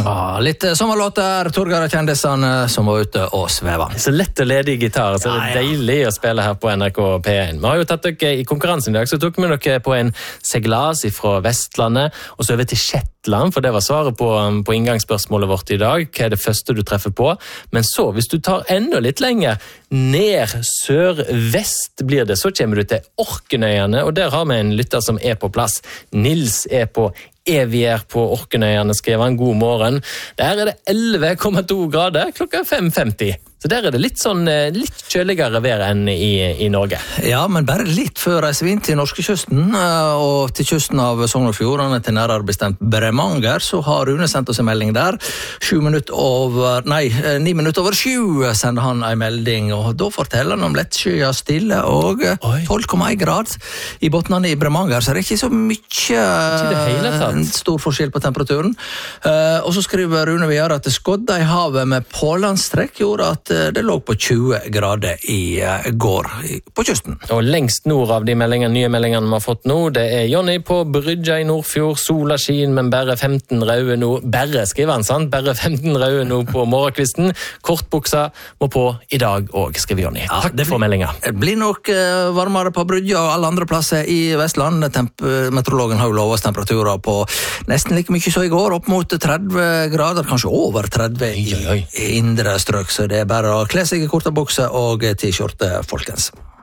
Litt sommerlåter, Torgeir og kjendisene som var ute og sveva. Så lett og ledig gitar, så det deilig å spille her på NRK P1. Vi har jo tatt dere i konkurransen i dag, så tok vi dere på en seglas fra Vestlandet, og så over til Shetland, for det var svaret på inngangsspørsmålet vårt i dag. Hva det første du treffer på? Men så, hvis du tar enda litt lenger, ned sør-vest blir det, så kommer du til Orknøyene, og der har vi en lytter som på plass. Nils på Evier på Orknøyene, skriver en god morgen. Der det 11,2 grader klokka 5:50. Så der det litt kjøligere vær enn i Norge. Ja, men bare litt før jeg svin til norskekysten, og til kysten av Sogn og Fjordane, til nærmere bestemt Bremanger, så har Rune sendt oss en melding der. 9 minutter over 7 sender han en melding, og da forteller han om lettskyet stille og 12,1 grad i botnene i Bremanger, så det ikke så mye stor forskjell på temperaturen. Og så skriver Rune videre at det skodde i havet med pålandstrekk gjorde at det lå på 20 grader i går på kysten. Og lengst nord av de nye meldingene vi har fått nå, det Jonny på Brydja i Nordfjord, sola skin, men bare 15 røde nå, skriver han, sant? Bare 15 røde nå på morgenkvisten. Kortbuksa må på i dag også, skriver Jonny. Takk for meldingen. Det blir nok varmere på Brydja og alle andre plasser i Vestland. Meteorologen har jo lovet oss temperaturer på nesten like mye så i går, opp mot 30 grader, kanskje over 30 i indre strøk, så det bare å kle seg i korte bukser og t-skjorte, folkens.